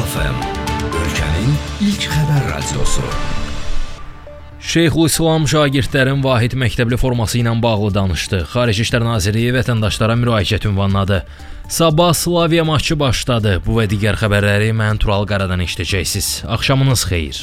FM, ölkənin ilk xəbər radiosu. Şeyxülislam şagirdlərin vahid məktəbli forması ilə bağlı danışdı. Xarici İşlər Nazirliyi vətəndaşlara müraciət ünvanladı. Sabah Slavia maçı başladı. Bu və digər xəbərləri mən Tural Qaradan eşidəcəksiniz. Axşamınız xeyir.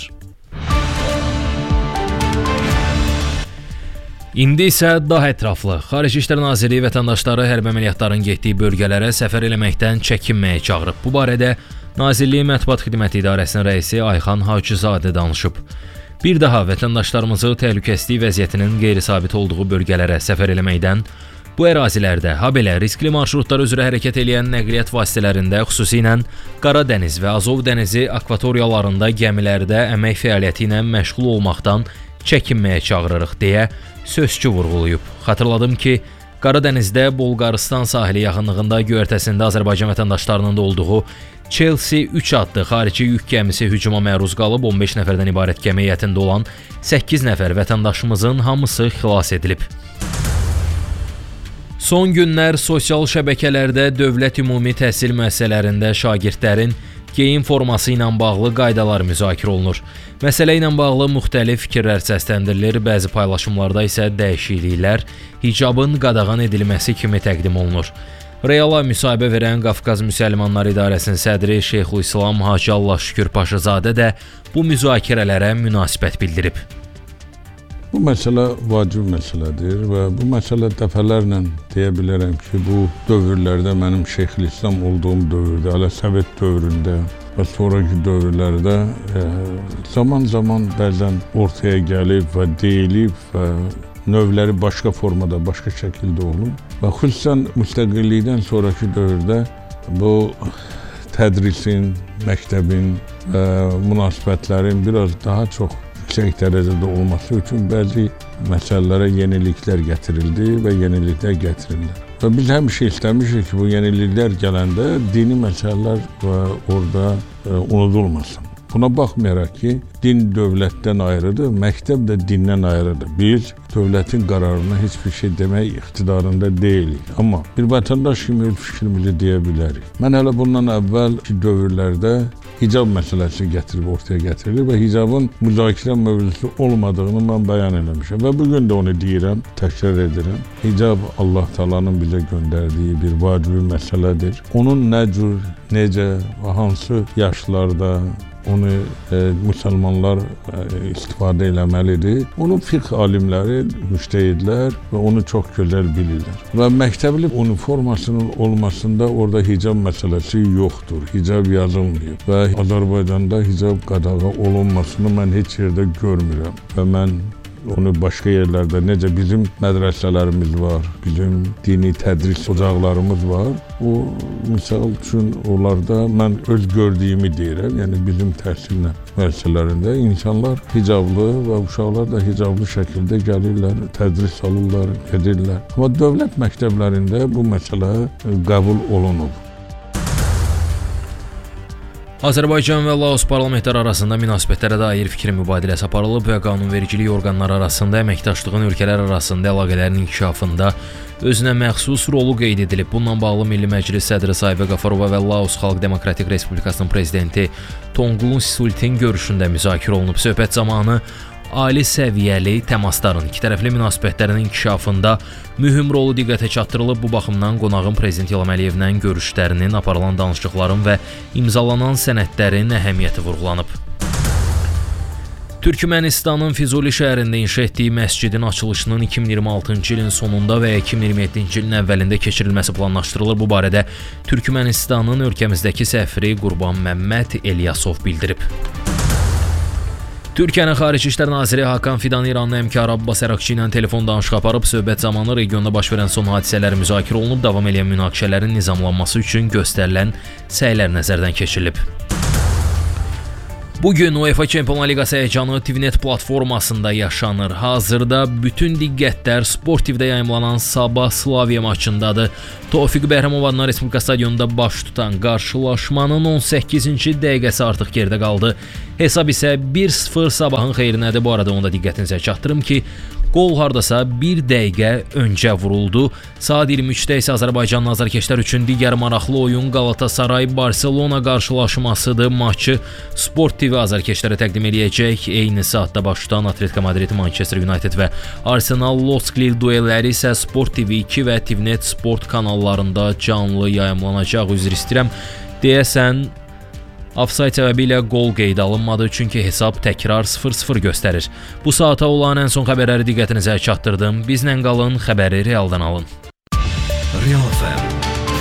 İndi isə daha ətraflı. Xarici İşlər Nazirliyi vətəndaşları hərbi əməliyyatların getdiyi bölgələrə səfər eləməkdən çəkinməyə çağırıb. Bu barədə Nazirliyin Mətbuat Xidməti İdarəsinin rəisi Ayxan Hacızadə danışıb. Bir daha vətəndaşlarımızı təhlükəsizlik vəziyyətinin qeyri-sabit olduğu bölgələrə səfər eləməkdən, bu ərazilərdə, habelə riskli marşrutlar üzrə hərəkət edən nəqliyyat vasitələrində, xüsusilə Qara dəniz və Azov dənizi akvatoriyalarında gəmilərdə əmək fəaliyyəti ilə məşğul olmaqdan çəkinməyə çağırırıq deyə sözçü vurğulayıb. Xatırladım ki, Qara dənizdə Bolqarıstan sahili yaxınlığında göyərtəsində Azərbaycan vətəndaşlarının da olduğu Chelsea 3 adlı xarici yük gəmisi hücuma məruz qalıb, 15 nəfərdən ibarət gəmi heyətində olan 8 nəfər vətəndaşımızın hamısı xilas edilib. Son günlər sosial şəbəkələrdə dövlət ümumi təhsil müəssisələrində şagirdlərin geyim forması ilə bağlı qaydalar müzakirə olunur. Məsələ ilə bağlı müxtəlif fikirlər səsləndirilir, bəzi paylaşımlarda isə dəyişikliklər hicabın qadağan edilməsi kimi təqdim olunur. Reala müsahibə verən Qafqaz Müsəlmanları İdarəsinin sədri Şeyxülislam Hacı Allah Şükür Paşazadə də bu müzakirələrə münasibət bildirib. Bu məsələ vacib məsələdir və bu məsələ dəfələrlə deyə bilərəm ki, bu dövrlərdə mənim Şeyxülislam olduğum dövrdə, hələ Sovet dövründə və sonraki dövrlərdə zaman-zaman bəzən ortaya gəlib və deyilib və növləri başqa formada, başqa şəkildə olub və xüsusən müstəqillikdən sonraki dövrdə bu tədrisin, məktəbin və münasibətlərin biraz daha çox yüksək dərəcədə olması üçün bəzi məsələlərə yeniliklər gətirildi və yeniliklər gətirilir. Və biz həmişə istəmişik ki, bu yeniliklər gələndə dini məsələlər və orada unudulmasın. Buna baxmayaraq ki, din dövlətdən ayrıdır, məktəb də dindən ayrıdır. Biz dövlətin qərarına heç bir şey demək iqtidarında deyilik. Amma bir vətəndaş kimi öz fikrimizi deyə bilərik. Mən hələ bundan əvvəlki dövrlərdə hicab məsələsi ortaya gətirilir və hicabın müzakirə mövzusu olmadığını mən bəyan eləmişəm. Və bugün də onu deyirəm, təkrar edirəm. Hicab Allah Taala'nın bizə göndərdiyi bir vacibi məsələdir. Onun nə cür, necə və hansı yaşlarda onu müsəlmanlar istifadə eləməlidir. Onu fiqh alimləri, müştəhidlər və onu çox gözəl bilirlər. Və məktəbli uniformasının olmasında orada hicab məsələsi yoxdur. Hicab yazılmıyıb və Azərbaycanda hicab qadağa olunmasını mən heç yerdə görmürəm. Və mən onu başqa yerlərdə, necə bizim mədrəsələrimiz var, bizim dini tədris ocaqlarımız var. O, misal üçün, onlarda mən öz gördüyümü deyirəm, yəni bizim təhsil müəssisələrində insanlar hicablı və uşaqlar da hicablı şəkildə gəlirlər, tədris alırlar, edirlər. Amma dövlət məktəblərində bu məsələ qəbul olunub. Azərbaycan və Laos parlamentləri arasında münasibətlərə dair fikir mübadiləsi aparılıb və qanunvericilik orqanları arasında əməkdaşlığın ölkələr arasında əlaqələrin inkişafında özünə məxsus rolu qeyd edilib. Bununla bağlı Milli Məclis sədri Sahibə Qafarova və Laos Xalq Demokratik Respublikasının prezidenti Tonglun Sisultin görüşündə müzakirə olunub. Söhbət zamanı ali səviyyəli təmasların, ikitərəfli münasibətlərin inkişafında mühüm rolu diqqətə çatdırılıb. Bu baxımdan qonağın Prezident İlham Əliyevlə görüşlərinin, aparılan danışıqların və imzalanan sənədlərin əhəmiyyəti vurğulanıb. Türkmənistanın Füzuli şəhərində inşa etdiyi məscidin açılışının 2026-cı ilin sonunda və 2027-ci ilin əvvəlində keçirilməsi planlaşdırılır. Bu barədə Türkmənistanın ölkəmizdəki səfiri Qurban Məmməd Elyasov bildirib. Türkiyənin Xarici İşlər Naziri Hakan Fidan İranlı həmkarı Abbas Ərakçı ilə telefon danışığı aparıb. Söhbət zamanı regionda baş verən son hadisələr müzakirə olunub. Davam edən münaqişələrin nizamlanması üçün göstərilən səylər nəzərdən keçirilib. Bugün UEFA Çempionlar Liqası həyəcanı TVNet platformasında yaşanır. Hazırda bütün diqqətlər Sport TV-də yayımlanan Sabah Slavia maçındadır. Tofiq Bəhramov adına Respublika stadionunda baş tutan qarşılaşmanın 18-ci dəqiqəsi artıq geridə qaldı. Hesab isə 1-0 Sabahın xeyrinədir. Bu arada onda diqqətinizə çatdırım ki, Qol hardasa 1 dəqiqə öncə vuruldu. Saat 23-də isə Azərbaycanlı azarkeşlər üçün digər maraqlı oyun Qalatasaray-Barselona qarşılaşmasıdır. Maçı Sport TV azarkeşlərə təqdim edəcək. Eyni saatda baş tutan Atletico Madrid, Manchester United və Arsenal Losklir duelləri isə Sport TV 2 və TVNet Sport kanallarında canlı yayımlanacaq. Üzr istəyirəm. Deyəsən ofsayd səbəbilə qol qeydə alınmadı, çünki hesab təkrar 0-0 göstərir. Bu saata olan ən son xəbərləri diqqətinizə çatdırdım. Bizlə qalın, xəbəri realdan alın. Real FM